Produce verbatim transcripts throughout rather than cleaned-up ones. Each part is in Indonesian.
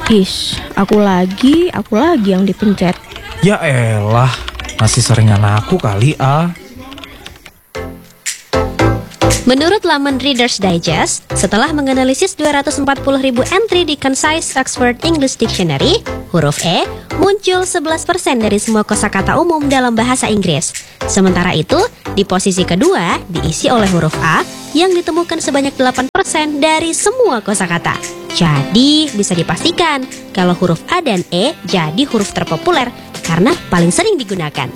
Is, aku lagi, aku lagi yang dipencet. Ya elah, masih seringan aku kali ah. Menurut laman Reader's Digest, setelah menganalisis dua ratus empat puluh ribu entry di Concise Oxford English Dictionary, huruf E muncul sebelas persen dari semua kosakata umum dalam bahasa Inggris. Sementara itu, di posisi kedua diisi oleh huruf A yang ditemukan sebanyak delapan persen dari semua kosakata. Jadi, bisa dipastikan kalau huruf A dan E jadi huruf terpopuler karena paling sering digunakan.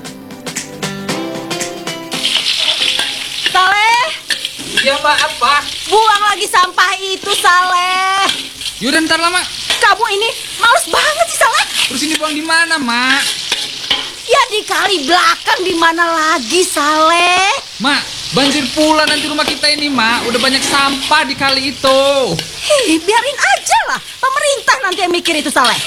Ya Mak, apa? Buang lagi sampah itu, Saleh. Yaudah ntar lah, Mak. Kamu ini males banget sih, Saleh. Terus ini buang di mana, Mak? Ya di kali belakang, di mana lagi, Saleh? Mak, banjir pula nanti rumah kita ini, Mak. Udah banyak sampah di kali itu. Hei, biarin aja lah. Pemerintah nanti yang mikir itu, Saleh.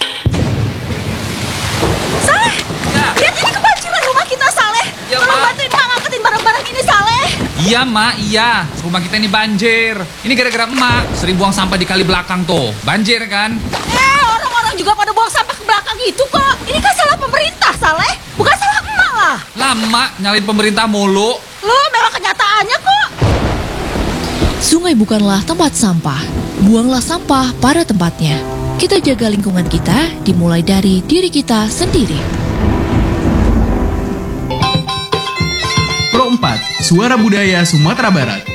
Saleh, Ya. lihat ini kebanjiran rumah kita, Saleh. Ya, Tolong Mak. bantuin Mak ngangkatin barang-barang ini, Saleh. Iya, Mak, iya. Rumah kita ini banjir. Ini gara-gara Emak sering buang sampah di kali belakang tuh. Banjir kan? Eh, orang-orang juga pada buang sampah ke belakang itu kok. Ini kan salah pemerintah, Saleh. Bukan salah emak lah. Lama nyalain pemerintah mulu. Loh, memang kenyataannya kok. Sungai bukanlah tempat sampah. Buanglah sampah pada tempatnya. Kita jaga lingkungan kita dimulai dari diri kita sendiri. Pro empat, Suara Budaya Sumatera Barat.